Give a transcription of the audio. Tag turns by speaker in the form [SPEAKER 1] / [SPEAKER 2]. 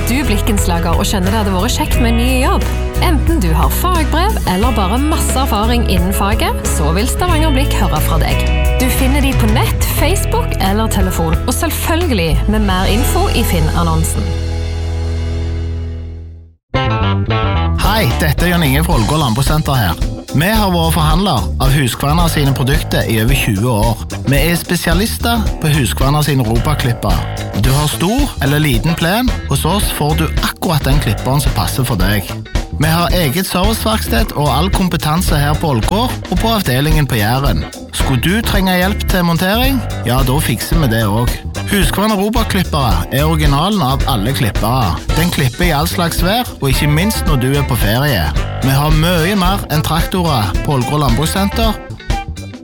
[SPEAKER 1] du blikkenslager og skjønner det hadde vært kjekt med en ny jobb? Enten du har fagbrev eller bare masse erfaring innen faget, så vil Stavanger Blikk høre fra deg. Du finner de på nett, Facebook eller telefon, og selvfølgelig med mer info i Finn-annonsen.
[SPEAKER 2] Hei, dette Jan Inge fra Ålgård Landbrukssenter her. Vi har vært forhandler av Husqvarna sine produkter i over 20 år. Vi spesialister på Husqvarna sine Ropa-klipper. Du har stor eller liten plen, hos oss får du akkurat den klipperen som passer for deg. Vi har eget serviceverksted og all kompetanse her på Ålgård og på avdelingen på Jæren. Skulle du trenge hjelp til montering? Ja, da fikser vi det også. Husqvarna Ropa-klippere originalen av alle klippere. Den klipper i all slags vær, og ikke minst når du på ferie. Vi har mye mer enn traktorer på Ålgård Landbrukssenter,